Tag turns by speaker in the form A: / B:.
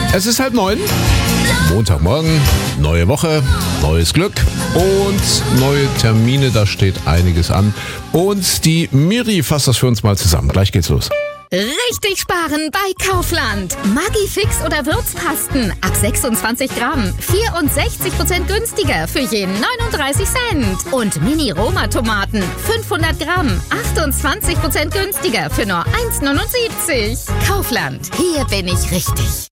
A: Es ist 8:30. Montagmorgen, neue Woche, neues Glück und neue Termine. Da steht einiges an. Und die Miri fasst das für uns mal zusammen. Gleich geht's los.
B: Richtig sparen bei Kaufland. Maggi-Fix oder Würzpasten ab 26 Gramm. 64% günstiger für jeden 39 Cent. Und Mini-Roma-Tomaten 500 Gramm. 28% günstiger für nur 1,79. Kaufland. Hier bin ich richtig.